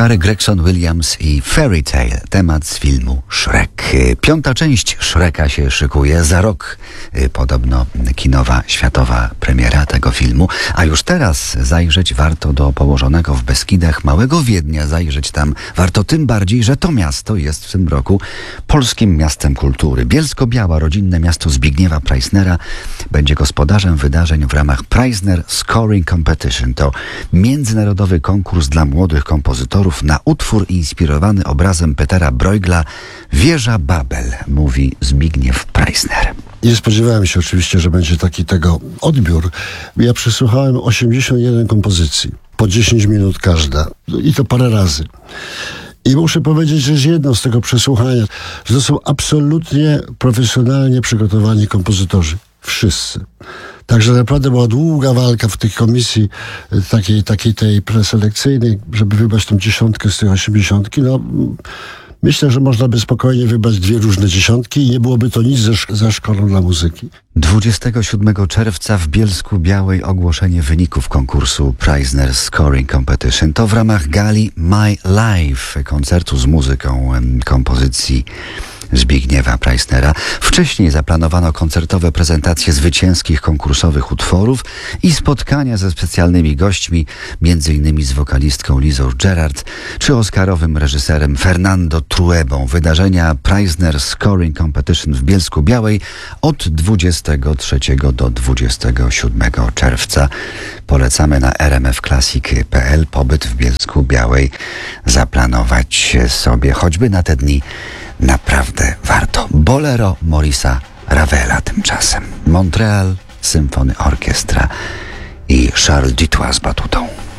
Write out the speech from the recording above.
Carey Gregson Williams i Fairy Tale, temat z filmu Shrek. 5. część Shreka się szykuje. Za rok podobno kinowa, światowa premiera tego filmu. A już teraz zajrzeć warto do położonego w Beskidach Małego Wiednia. Zajrzeć tam warto tym bardziej, że to miasto jest w tym roku polskim miastem kultury. Bielsko-Biała, rodzinne miasto Zbigniewa Preissnera, będzie gospodarzem wydarzeń w ramach Preissner Scoring Competition. To międzynarodowy konkurs dla młodych kompozytorów na utwór inspirowany obrazem Petera Bruegla Wieża Babel, mówi Zbigniew Preissner. Nie spodziewałem się oczywiście, że będzie taki tego odbiór. Ja przesłuchałem 81 kompozycji, po 10 minut każda i to parę razy. I muszę powiedzieć, że jest jedno z tego przesłuchania, że to są absolutnie profesjonalnie przygotowani kompozytorzy. Wszyscy. Także naprawdę była długa walka w tej komisji takiej tej preselekcyjnej, żeby wybrać tą 10 z tych 80. No, myślę, że można by spokojnie wybrać 2 różne 10 i nie byłoby to nic za szkodą dla muzyki. 27 czerwca w Bielsku-Białej ogłoszenie wyników konkursu Preissner Scoring Competition. To w ramach gali My Life, koncertu z muzyką kompozycji Zbigniewa Preissnera. Wcześniej zaplanowano koncertowe prezentacje zwycięskich konkursowych utworów i spotkania ze specjalnymi gośćmi, m.in. z wokalistką Lizą Gerard czy oscarowym reżyserem Fernando Truebą. Wydarzenia Preissner Scoring Competition w Bielsku-Białej od 23 do 27 czerwca. Polecamy na rmfclassic.pl pobyt w Bielsku-Białej zaplanować sobie choćby na te dni. Naprawdę warto. Bolero Maurice'a Ravela tymczasem. Montreal Symphony Orchestra i Charles Dutoit z batutą.